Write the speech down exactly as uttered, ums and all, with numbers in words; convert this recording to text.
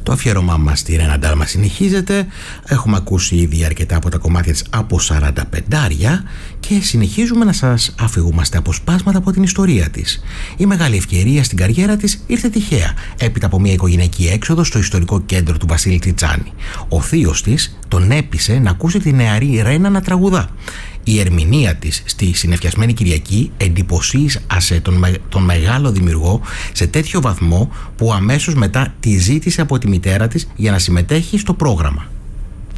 Το αφιέρωμά μας στη Ρένα Ντάλμα συνεχίζεται. Έχουμε ακούσει ήδη αρκετά από τα κομμάτια της από σαράντα πεντάρια και συνεχίζουμε να σας αφηγούμαστε αποσπάσματα από την ιστορία της. Η μεγάλη ευκαιρία στην καριέρα της ήρθε τυχαία, έπειτα από μια οικογενειακή έξοδο στο ιστορικό κέντρο του Βασίλη Τσιτσάνη. Ο θείος της τον έπεισε να ακούσει τη νεαρή Ρένα να τραγουδά. Η ερμηνεία της στη Συνεφιασμένη Κυριακή εντυπωσίασε τον, με, τον μεγάλο δημιουργό σε τέτοιο βαθμό που αμέσως μετά τη ζήτησε από τη μητέρα της για να συμμετέχει στο πρόγραμμα.